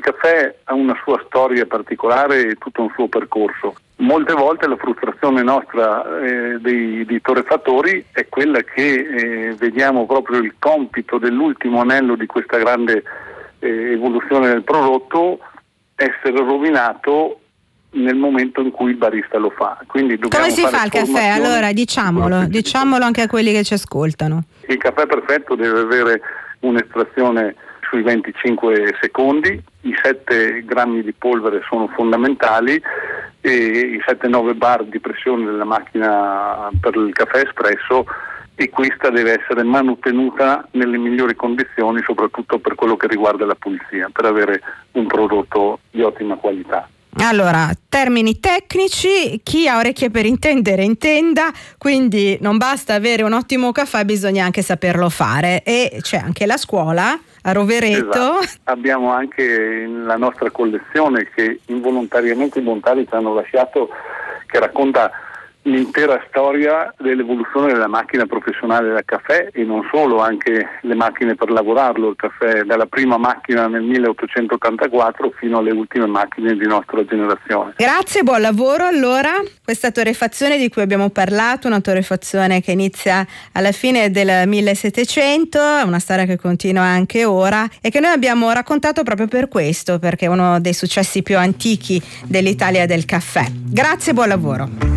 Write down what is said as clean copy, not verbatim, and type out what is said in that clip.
caffè ha una sua storia particolare e tutto un suo percorso. Molte volte la frustrazione nostra dei torrefattori è quella che vediamo proprio il compito dell'ultimo anello di questa grande evoluzione del prodotto essere rovinato nel momento in cui il barista lo fa. Quindi come si fa il caffè? Allora diciamolo anche a quelli che ci ascoltano. Il caffè perfetto deve avere un'estrazione sui 25 secondi, i 7 grammi di polvere sono fondamentali e i 7-9 bar di pressione della macchina per il caffè espresso, e questa deve essere manutenuta nelle migliori condizioni, soprattutto per quello che riguarda la pulizia, per avere un prodotto di ottima qualità. Allora, termini tecnici, chi ha orecchie per intendere intenda, quindi non basta avere un ottimo caffè, bisogna anche saperlo fare, e c'è anche la scuola a Rovereto. Esatto. Abbiamo anche la nostra collezione che involontariamente i volontari ci hanno lasciato, che racconta l'intera storia dell'evoluzione della macchina professionale del caffè, e non solo, anche le macchine per lavorarlo, il caffè, dalla prima macchina nel 1884 fino alle ultime macchine di nostra generazione. Grazie, buon lavoro. Allora, questa torrefazione di cui abbiamo parlato, una torrefazione che inizia alla fine del 1700, è una storia che continua anche ora e che noi abbiamo raccontato proprio per questo, perché è uno dei successi più antichi dell'Italia del caffè. Grazie, buon lavoro.